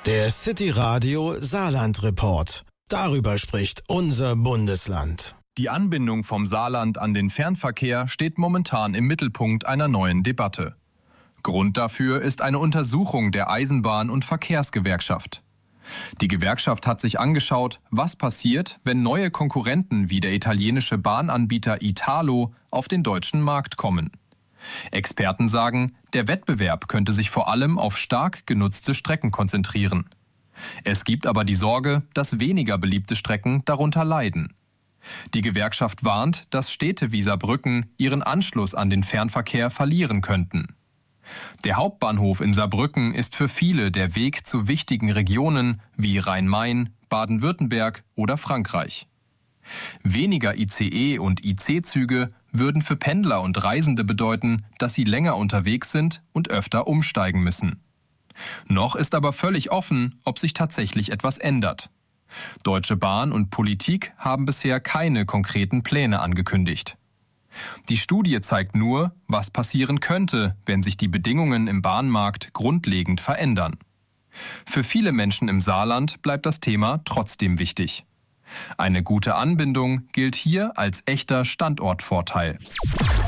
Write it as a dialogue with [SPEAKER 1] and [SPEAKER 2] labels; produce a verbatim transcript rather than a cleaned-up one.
[SPEAKER 1] Der City Radio Saarland Report. Darüber spricht unser Bundesland.
[SPEAKER 2] Die Anbindung vom Saarland an den Fernverkehr steht momentan im Mittelpunkt einer neuen Debatte. Grund dafür ist eine Untersuchung der Eisenbahn- und Verkehrsgewerkschaft. Die Gewerkschaft hat sich angeschaut, was passiert, wenn neue Konkurrenten wie der italienische Bahnanbieter Italo auf den deutschen Markt kommen. Experten sagen, der Wettbewerb könnte sich vor allem auf stark genutzte Strecken konzentrieren. Es gibt aber die Sorge, dass weniger beliebte Strecken darunter leiden. Die Gewerkschaft warnt, dass Städte wie Saarbrücken ihren Anschluss an den Fernverkehr verlieren könnten. Der Hauptbahnhof in Saarbrücken ist für viele der Weg zu wichtigen Regionen wie Rhein-Main, Baden-Württemberg oder Frankreich. Weniger I C E und I C-Züge würden für Pendler und Reisende bedeuten, dass sie länger unterwegs sind und öfter umsteigen müssen. Noch ist aber völlig offen, ob sich tatsächlich etwas ändert. Deutsche Bahn und Politik haben bisher keine konkreten Pläne angekündigt. Die Studie zeigt nur, was passieren könnte, wenn sich die Bedingungen im Bahnmarkt grundlegend verändern. Für viele Menschen im Saarland bleibt das Thema trotzdem wichtig. Eine gute Anbindung gilt hier als echter Standortvorteil.